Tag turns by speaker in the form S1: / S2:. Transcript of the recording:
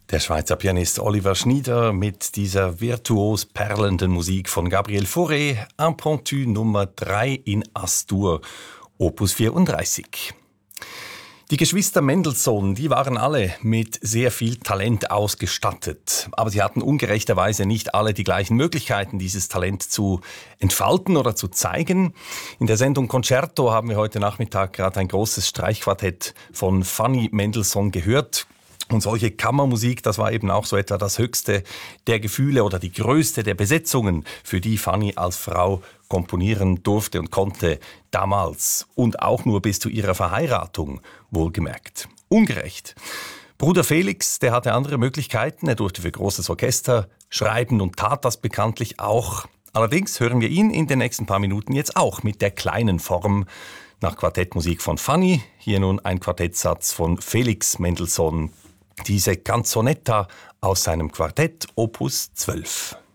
S1: Der Schweizer Pianist Oliver Schnieder mit dieser virtuos perlenden Musik von Gabriel Fauré, Impromptu Nummer 3 in As-Dur, Opus 34. Die Geschwister Mendelssohn, die waren alle mit sehr viel Talent ausgestattet. Aber sie hatten ungerechterweise nicht alle die gleichen Möglichkeiten, dieses Talent zu entfalten oder zu zeigen. In der Sendung Concerto haben wir heute Nachmittag gerade ein großes Streichquartett von Fanny Mendelssohn gehört. Und solche Kammermusik, das war eben auch so etwa das höchste der Gefühle oder die größte der Besetzungen, für die Fanny als Frau komponieren durfte und konnte damals. Und auch nur bis zu ihrer Verheiratung, wohlgemerkt. Ungerecht. Bruder Felix, der hatte andere Möglichkeiten. Er durfte für großes Orchester schreiben und tat das bekanntlich auch. Allerdings hören wir ihn in den nächsten paar Minuten jetzt auch mit der kleinen Form nach Quartettmusik von Fanny. Hier nun ein Quartettsatz von Felix Mendelssohn. Diese Canzonetta aus seinem Quartett Opus 12.